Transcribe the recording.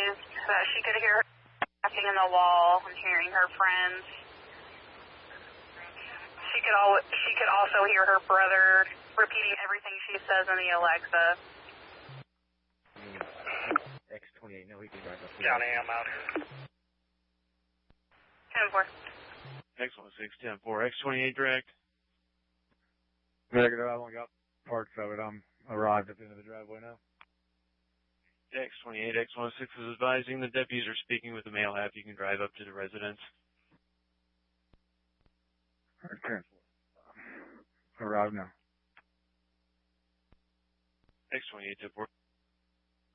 advised that she could hear her tapping in the wall and hearing her friends. She could also hear her brother repeating everything she says in the Alexa. X28, no, he can drive up. County, I'm out here. 10-4. X16, 10-4, X28 direct. Negative, I only got parts of it. I'm arrived at the end of the driveway now. X28, X16 is advising the deputies are speaking with the male half. You can drive up to the residence. Okay. Arrived now. X28, 10-4.